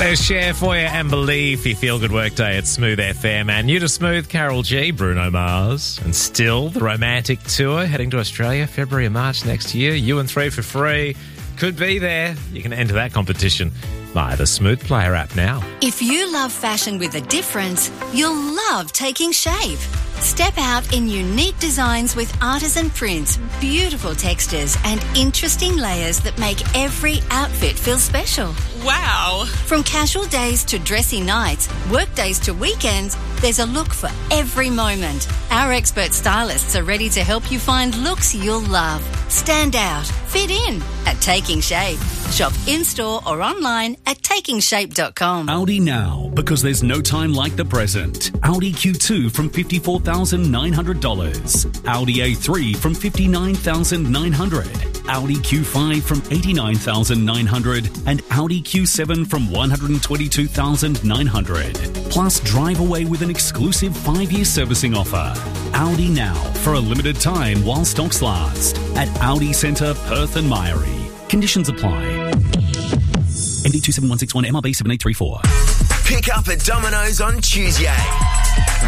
There's Share for you and Believe for your feel-good workday at Smooth FM. And new to Smooth, Carol G, Bruno Mars. And Still, the romantic tour heading to Australia, February and March next year. You and Three for free. Could be there. You can enter that competition via the Smooth Player app now. If you love fashion with a difference, you'll love Taking Shape. Step out in unique designs with artisan prints, beautiful textures and interesting layers that make every outfit feel special. Wow! From casual days to dressy nights, work days to weekends, there's a look for every moment. Our expert stylists are ready to help you find looks you'll love. Stand out, fit in at Taking Shape. Shop in-store or online at takingshape.com. Audi now, because there's no time like the present. Audi Q2 from $54,900. Audi A3 from $59,900. Audi Q5 from $89,900. And Audi Q7 from $122,900. Plus, drive away with an exclusive 5-year servicing offer. Audi now, for a limited time while stocks last. At Audi Centre, Perth and Mairie. Conditions apply. MD 27161 MRB 7834. Pick up at Domino's on Tuesday.